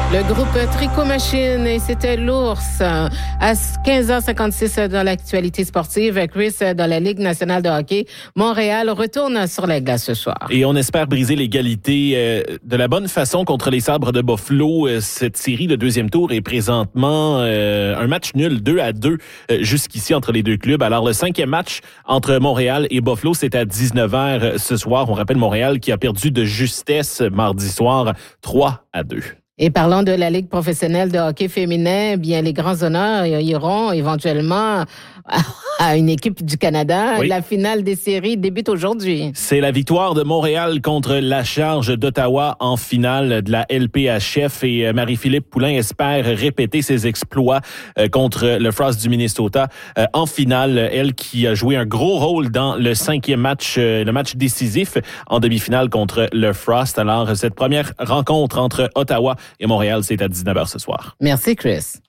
Le groupe Tricot Machine, et c'était l'ours. À 15h56 dans l'actualité sportive, Chris, dans la Ligue nationale de hockey, Montréal retourne sur la glace ce soir. Et on espère briser l'égalité de la bonne façon contre les Sabres de Buffalo. Cette série de deuxième tour est présentement un match nul 2-2 jusqu'ici entre les deux clubs. Alors le 5e match entre Montréal et Buffalo, c'est à 19h ce soir. On rappelle Montréal qui a perdu de justesse mardi soir 3-2. Et parlant de la Ligue professionnelle de hockey féminin, bien les grands honneurs iront éventuellement à une équipe du Canada. Oui. La finale des séries débute aujourd'hui. C'est la victoire de Montréal contre la Charge d'Ottawa en finale de la LPHF et Marie-Philippe Poulin espère répéter ses exploits contre le Frost du Minnesota en finale. Elle qui a joué un gros rôle dans le 5e match, le match décisif en demi-finale contre le Frost. Alors, cette première rencontre entre Ottawa et Montréal, c'est à 19h ce soir. Merci, Chris.